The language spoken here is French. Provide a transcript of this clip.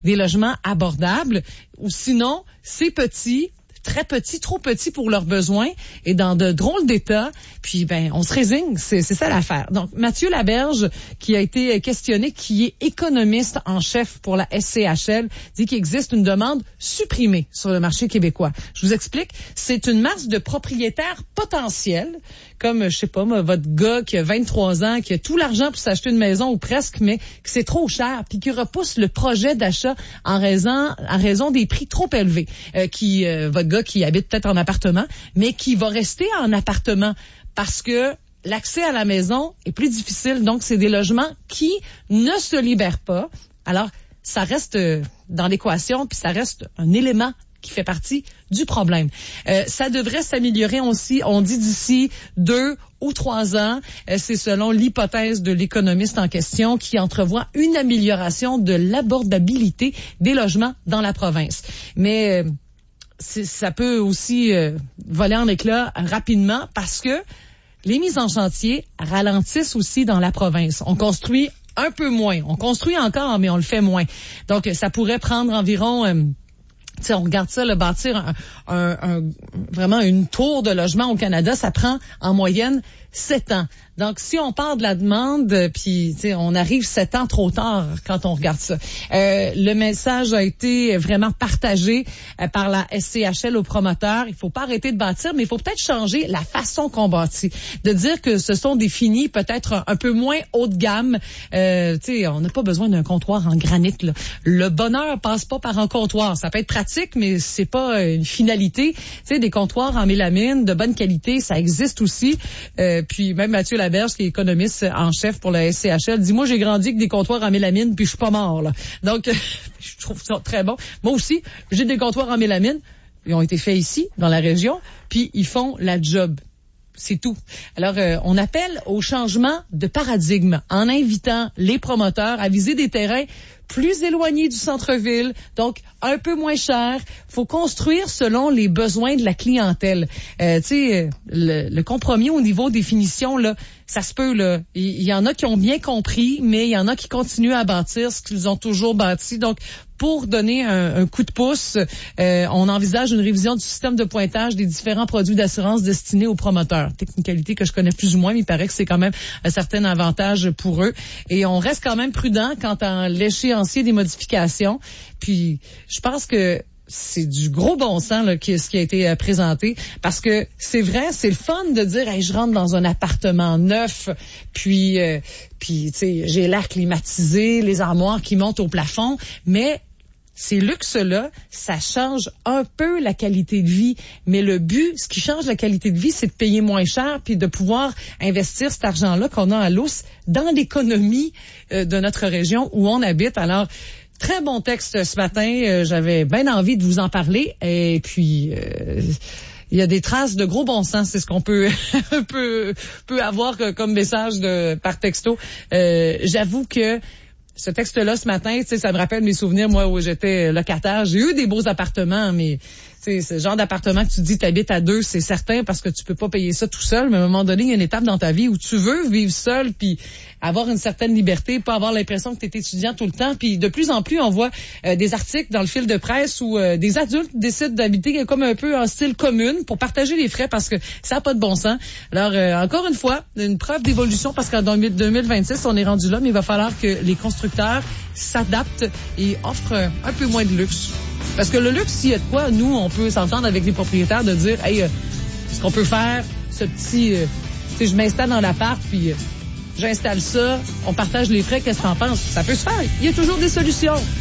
des logements abordables, ou sinon, c'est petit, très petits, trop petits pour leurs besoins et dans de drôles d'état. Puis, on se résigne. C'est ça l'affaire. Donc, Mathieu Laberge, qui a été questionné, qui est économiste en chef pour la SCHL, dit qu'il existe une demande supprimée sur le marché québécois. Je vous explique. C'est une masse de propriétaires potentiels, comme, je sais pas, moi, votre gars qui a 23 ans, qui a tout l'argent pour s'acheter une maison ou presque, mais que c'est trop cher, puis qui repousse le projet d'achat en raison des prix trop élevés. Votre gars qui habite peut-être en appartement, mais qui va rester en appartement parce que l'accès à la maison est plus difficile. Donc, c'est des logements qui ne se libèrent pas. Alors, ça reste dans l'équation, puis ça reste un élément qui fait partie du problème. Ça devrait s'améliorer aussi, on dit d'ici 2 ou 3 ans. C'est selon l'hypothèse de l'économiste en question qui entrevoit une amélioration de l'abordabilité des logements dans la province. Mais ça peut aussi voler en éclats rapidement parce que les mises en chantier ralentissent aussi dans la province. On construit un peu moins. On construit encore, mais on le fait moins. Donc, ça pourrait prendre environ... on regarde ça, bâtir vraiment une tour de logement au Canada, ça prend en moyenne 7 ans. Donc, si on part de la demande, puis on arrive 7 ans trop tard quand on regarde ça. Le message a été vraiment partagé par la SCHL aux promoteurs. Il faut pas arrêter de bâtir, mais il faut peut-être changer la façon qu'on bâtit. De dire que ce sont des finis peut-être un peu moins haut de gamme. On n'a pas besoin d'un comptoir en granit, là. Le bonheur passe pas par un comptoir. Ça peut être pratique, mais c'est pas une finalité. Des comptoirs en mélamine de bonne qualité, ça existe aussi. Puis même Mathieu Laberge, qui est économiste en chef pour la SCHL, dit « Moi, j'ai grandi avec des comptoirs en mélamine, puis je suis pas mort. » là. Donc, je trouve ça très bon. Moi aussi, j'ai des comptoirs en mélamine. Ils ont été faits ici, dans la région, puis ils font la job. C'est tout. Alors, on appelle au changement de paradigme en invitant les promoteurs à viser des terrains plus éloignés du centre-ville, donc un peu moins cher. Faut construire selon les besoins de la clientèle. Le compromis au niveau des finitions, là, ça se peut, là. Il y en a qui ont bien compris, mais il y en a qui continuent à bâtir ce qu'ils ont toujours bâti. Donc, pour donner un coup de pouce, on envisage une révision du système de pointage des différents produits d'assurance destinés aux promoteurs. Technicalité que je connais plus ou moins, mais il paraît que c'est quand même un certain avantage pour eux. Et on reste quand même prudent quant à l'échéancier des modifications. Puis, je pense que c'est du gros bon sens là, ce qui a été présenté, parce que c'est vrai, c'est le fun de dire hey, je rentre dans un appartement neuf, puis tu sais, j'ai l'air climatisé, les armoires qui montent au plafond, mais ces luxes-là, ça change un peu la qualité de vie. Mais le but, ce qui change la qualité de vie, c'est de payer moins cher puis de pouvoir investir cet argent-là qu'on a à l'os dans l'économie de notre région où on habite. Alors, très bon texte ce matin. J'avais bien envie de vous en parler. Et puis... il y a des traces de gros bon sens, c'est ce qu'on peut peut avoir comme message par texto. J'avoue que ce texte-là ce matin, tu sais, ça me rappelle mes souvenirs, moi, où j'étais locataire. J'ai eu des beaux appartements, mais c'est ce genre d'appartement que tu dis t'habites à 2, c'est certain parce que tu peux pas payer ça tout seul, mais à un moment donné, il y a une étape dans ta vie où tu veux vivre seul puis avoir une certaine liberté, pas avoir l'impression que tu es étudiant tout le temps. Puis de plus en plus, on voit des articles dans le fil de presse où des adultes décident d'habiter comme un peu en style commune pour partager les frais parce que ça n'a pas de bon sens. Alors, encore une fois, une preuve d'évolution parce qu'en 2026, on est rendu là, mais il va falloir que les constructeurs s'adaptent et offrent un peu moins de luxe. Parce que le luxe, s'il y a de quoi, nous, on peut s'entendre avec les propriétaires de dire, hey, ce qu'on peut faire, ce petit, tu sais, je m'installe dans l'appart, puis j'installe ça, on partage les frais, qu'est-ce que t'en penses? Ça peut se faire. Il y a toujours des solutions.